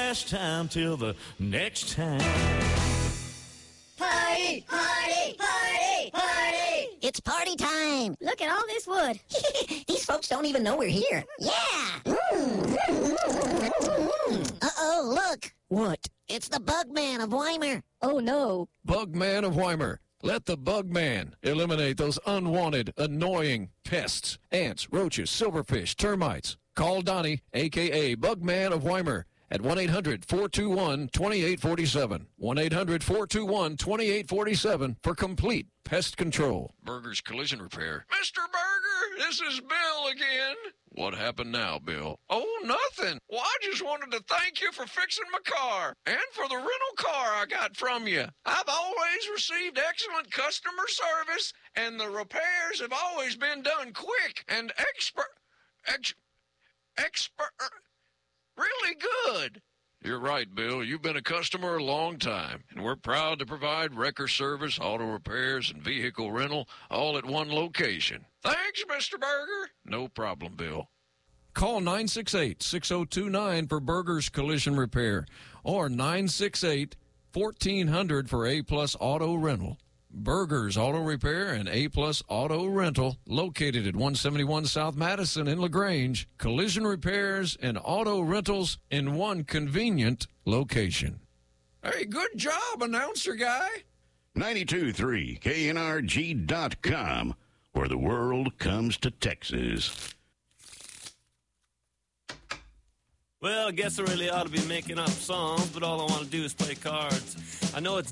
last time till the next time. Party, party, party, party! It's party time. Look at all this wood. These folks don't even know we're here. Yeah. Uh-oh, look. What? It's the Bug Man of Weimar. Oh, no. Bug Man of Weimar. Let the Bug Man eliminate those unwanted, annoying pests. Ants, roaches, silverfish, termites. Call Donnie, a.k.a. Bug Man of Weimar, at 1-800-421-2847. 1-800-421-2847 for complete pest control. Berger's Collision Repair. Mr. Berger, this is Bill again. What happened now, Bill? Oh, nothing. Well, I just wanted to thank you for fixing my car and for the rental car I got from you. I've always received excellent customer service, and the repairs have always been done quick and really good. You're right, Bill. You've been a customer a long time, and we're proud to provide wrecker service, auto repairs, and vehicle rental all at one location. Thanks, Mr. Berger. No problem, Bill. Call 968-6029 for Berger's Collision Repair or 968-1400 for A-Plus Auto Rental. Berger's Auto Repair and A-Plus Auto Rental, located at 171 South Madison in LaGrange. Collision repairs and auto rentals in one convenient location. Hey, good job, announcer guy. 92.3 KNRG.com, where the world comes to Texas. Well, I guess I really ought to be making up songs, but all I want to do is play cards. I know it's